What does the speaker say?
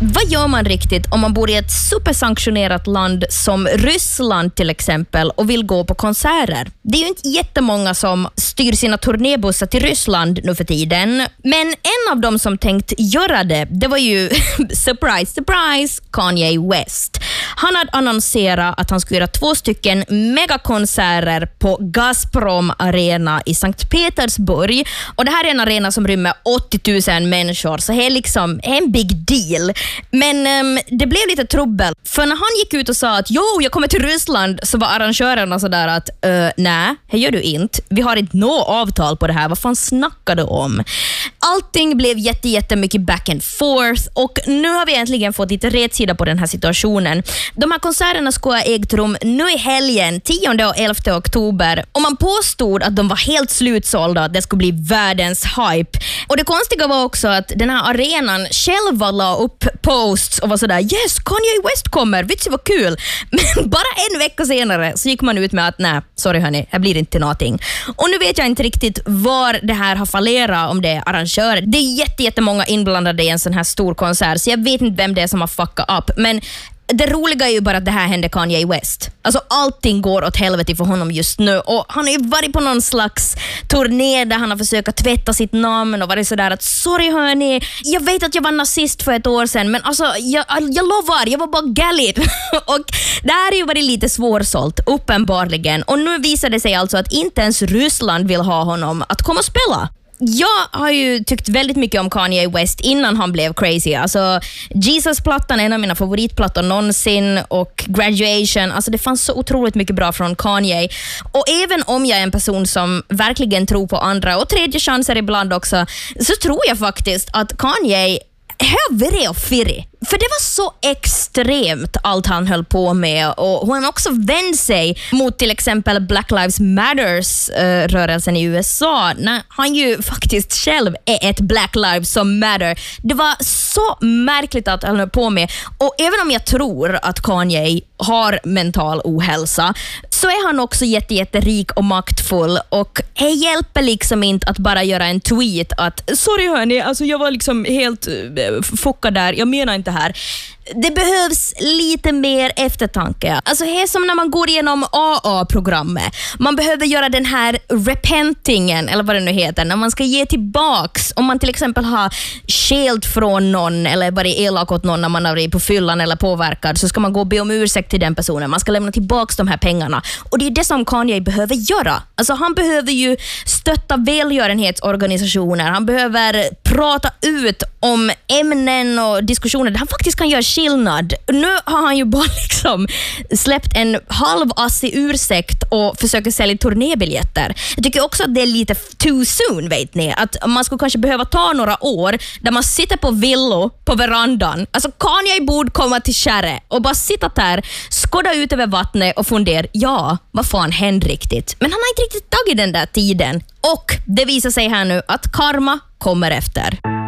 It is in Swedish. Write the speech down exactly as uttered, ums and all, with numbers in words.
vad gör man riktigt om man bor i ett supersanktionerat land som Ryssland till exempel och vill gå på konserter? Det är ju inte jättemånga som styr sina turnébussar till Ryssland nu för tiden. Men en av dem som tänkt göra det, det var ju surprise, surprise, Kanye West. Han hade annonserat att han skulle göra två stycken megakonserter på Gazprom Arena i Sankt Petersburg. Och det här är en arena som rymmer åttio tusen människor, så det är liksom en big deal. Men um, det blev lite trubbel. För när han gick ut och sa att jo, jag kommer till Ryssland, så var arrangörerna sådär att uh, nej, det gör du inte. Vi har inte något avtal på det här. Vad fan snackar du om? Allting blev jätte, jättemycket back and forth och nu har vi äntligen fått lite rätsida på den här situationen. De här konserterna skulle ha ägt rum nu i helgen, tionde och elfte oktober, och man påstod att de var helt slutsålda, att det skulle bli världens hype. Och det konstiga var också att den här arenan själva la upp posts och var sådär, yes, Kanye West kommer, vet du vad kul? Men bara en vecka senare så gick man ut med att nej, sorry hörni, det blir inte någonting. Och nu vet jag inte riktigt var det här har fallerat, om det är arrangörer. Det är jätte, jättemånga inblandade i en sån här stor konsert, så jag vet inte vem det är som har fuckat upp. Men det roliga är ju bara att det här hände Kanye West. Alltså allting går åt helvete för honom just nu. Och han har ju varit på någon slags turné där han har försökt tvätta sitt namn och varit sådär att sorry hörni, jag vet att jag var nazist för ett år sedan, men alltså jag, jag lovar, jag var bara galligt. Och det här har ju varit lite svårsålt, uppenbarligen. Och nu visar det sig alltså att inte ens Ryssland vill ha honom att komma och spela. Jag har ju tyckt väldigt mycket om Kanye West innan han blev crazy. Alltså Jesus-plattan är en av mina favoritplattor någonsin, och Graduation, alltså det fanns så otroligt mycket bra från Kanye. Och även om jag är en person som verkligen tror på andra och tredje chanser ibland också, så tror jag faktiskt att Kanye hövre och firri. För det var så extremt allt han höll på med, och hon har också vänt sig mot till exempel Black Lives Matters uh, rörelsen i U S A, när han ju faktiskt själv är ett Black Lives som matter. Det var så märkligt att han höll på med, och även om jag tror att Kanye har mental ohälsa, så är han också jätte, jätterik och maktfull, och det hjälper liksom inte att bara göra en tweet att sorry hörni, alltså jag var liksom helt uh, fuckad där, jag menar inte här. Det behövs lite mer eftertanke. Alltså det är som när man går igenom A A-programmet. Man behöver göra den här repentingen, eller vad det nu heter, när man ska ge tillbaks. Om man till exempel har skält från någon eller varit elak åt någon när man har varit på fyllan eller påverkad, så ska man gå och be om ursäkt till den personen. Man ska lämna tillbaks de här pengarna. Och det är det som Kanye behöver göra. Alltså han behöver ju stötta välgörenhetsorganisationer. Han behöver prata ut om ämnen och diskussioner där han faktiskt kan göra skillnad. Nu har han ju bara liksom släppt en halvassig ursäkt och försöker sälja turnébiljetter. Jag tycker också att det är lite too soon, vet ni. Att man skulle kanske behöva ta några år där man sitter på villo på verandan. Alltså Kanye borde komma till Kärre och bara sitta där, skåda ut över vattnet och fundera, ja, vad fan hände riktigt? Men han har inte riktigt tagit den där tiden. Och det visar sig här nu att karma kommer efter.